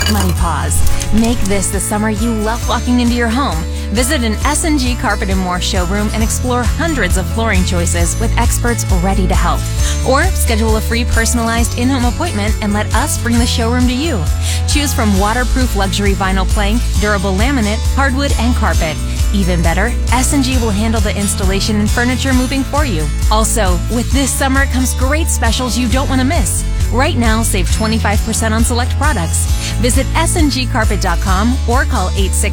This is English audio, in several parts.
money pause. Make this the summer you love walking into your home. Visit an S&G Carpet & More showroom and explore hundreds of flooring choices with experts ready to help. Or schedule a free personalized in-home appointment and let us bring the showroom to you. Choose from waterproof luxury vinyl plank, durable laminate, hardwood, and carpet. Even better, S&G will handle the installation and furniture moving for you. Also, with this summer comes great specials you don't want to miss. Right now, save 25% on select products. Visit sngcarpet.com or call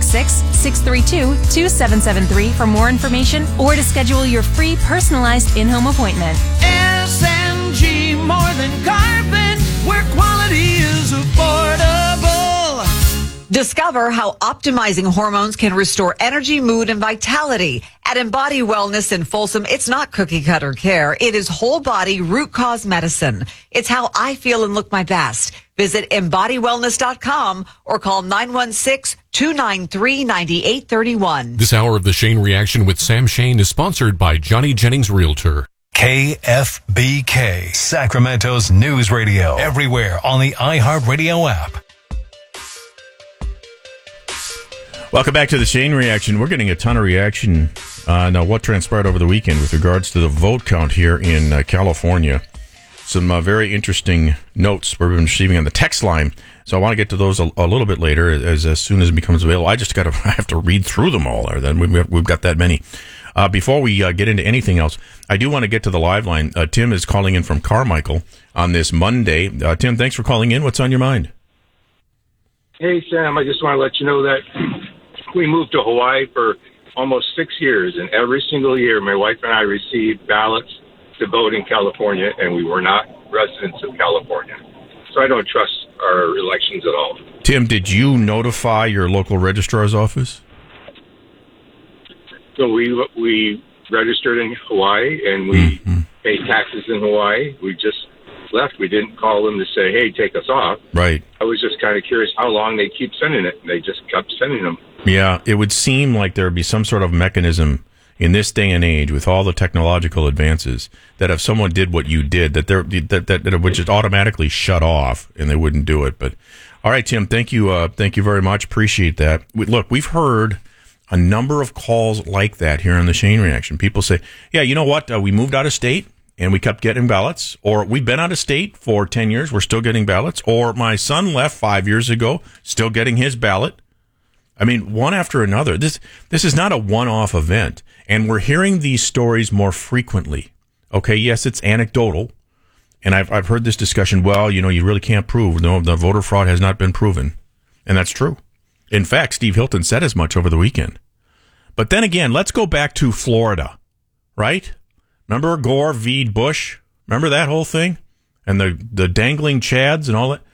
866-632-2773 for more information or to schedule your free personalized in-home appointment. SNG, more than carpet, where quality is affordable. Discover how optimizing hormones can restore energy, mood, and vitality. At Embody Wellness in Folsom, it's not cookie-cutter care. It is whole-body, root-cause medicine. It's how I feel and look my best. Visit EmbodyWellness.com or call 916-293-9831. This hour of the Shane Reaction with Sam Shane is sponsored by Johnny Jennings Realtor. KFBK, Sacramento's news radio. Everywhere on the iHeartRadio app. Welcome back to the Shane Reaction. We're getting a ton of reaction on what transpired over the weekend with regards to the vote count here in California. Some very interesting notes we've been receiving on the text line. So I want to get to those a little bit later as soon as it becomes available. I have to read through them all. Or then we've got that many. Before we get into anything else, I do want to get to the live line. Tim is calling in from Carmichael on this Monday. Tim, thanks for calling in. What's on your mind? Hey, Sam, I just want to let you know that we moved to Hawaii for almost 6 years, and every single year my wife and I received ballots to vote in California, and we were not residents of California. So I don't trust our elections at all. Tim, did you notify your local registrar's office? So we registered in Hawaii, and we paid taxes in Hawaii. We just left. We didn't call them to say, hey, take us off. Right. I was just kind of curious how long they keep sending it. They just kept sending them. Yeah, it would seem like there would be some sort of mechanism in this day and age with all the technological advances that if someone did what you did, that it would just automatically shut off and they wouldn't do it. But all right, Tim, thank you very much. Appreciate that. Look, we've heard a number of calls like that here on the Shane Reaction. People say, yeah, you know what? We moved out of state and we kept getting ballots, or we've been out of state for 10 years. We're still getting ballots, or my son left 5 years ago, still getting his ballot. I mean, one after another. This is not a one-off event, and we're hearing these stories more frequently. Okay, yes, it's anecdotal, and I've heard this discussion. Well, you really can't prove. No, the voter fraud has not been proven, and that's true. In fact, Steve Hilton said as much over the weekend. But then again, let's go back to Florida, right? Remember Gore v. Bush? Remember that whole thing, and the dangling chads and all that.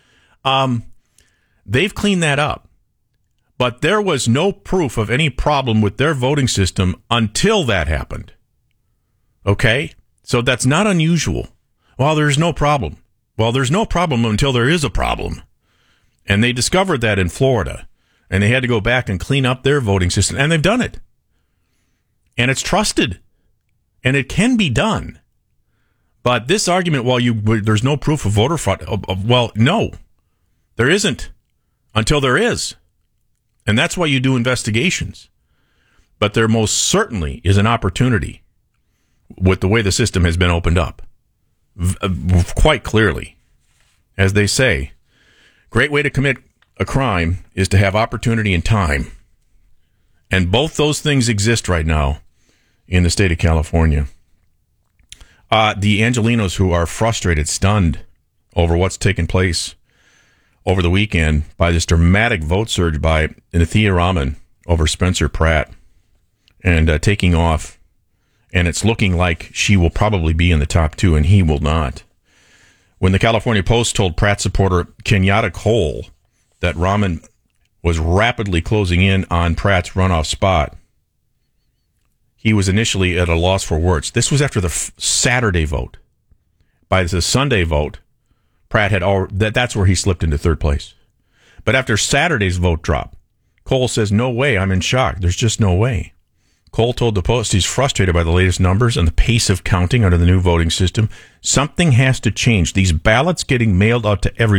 They've cleaned that up. But there was no proof of any problem with their voting system until that happened. Okay? So that's not unusual. Well, there's no problem. Well, there's no problem until there is a problem. And they discovered that in Florida. And they had to go back and clean up their voting system. And they've done it. And it's trusted. And it can be done. But this argument, there's no proof of voter fraud. Well, no. There isn't. Until there is. And that's why you do investigations. But there most certainly is an opportunity with the way the system has been opened up. Quite clearly. As they say, great way to commit a crime is to have opportunity and time. And both those things exist right now in the state of California. The Angelenos who are frustrated, stunned over what's taken place over the weekend by this dramatic vote surge by Nithya Raman over Spencer Pratt and taking off. And it's looking like she will probably be in the top two and he will not. When the California Post told Pratt supporter Kenyatta Cole that Raman was rapidly closing in on Pratt's runoff spot, he was initially at a loss for words. This was after the Saturday vote. By the Sunday vote, Pratt had that's where he slipped into third place. But after Saturday's vote drop, Cole says, no way, I'm in shock. There's just no way. Cole told the Post he's frustrated by the latest numbers and the pace of counting under the new voting system. Something has to change. These ballots getting mailed out to everybody.